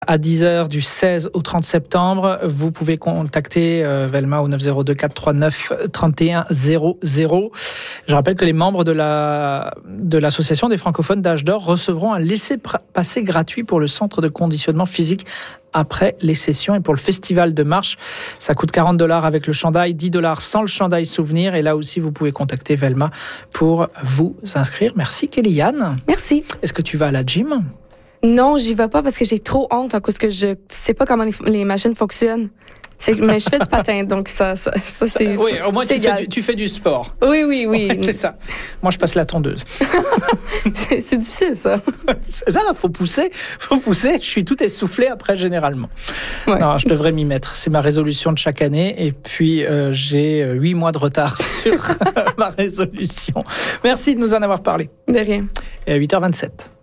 à 10h du 16 au 30 septembre. Vous pouvez contacter Velma au 902 439 31 00. Je rappelle que les membres de l'association des francophones d'Âge d'Or recevront un laissez-passer gratuit pour le centre de conditionnement physique après les sessions. Et pour le festival de marche, ça coûte $40 avec le chandail, $10 sans le chandail souvenir. Et là aussi, vous pouvez contacter Velma pour vous inscrire. Merci Kellyanne. Merci. Est-ce que tu vas à la gym? Non, j'y vais pas parce que j'ai trop honte à cause que je sais pas comment les machines fonctionnent. Mais je fais du patin, donc ça c'est. Oui, au moins c'est tu fais du sport. Oui. Ouais, c'est ça. Moi, je passe la tondeuse. c'est difficile, ça. C'est ça, faut pousser. Je suis tout essoufflé après, généralement. Ouais. Non, je devrais m'y mettre. C'est ma résolution de chaque année. Et puis, j'ai 8 mois de retard sur ma résolution. Merci de nous en avoir parlé. De rien. Et à 8h27.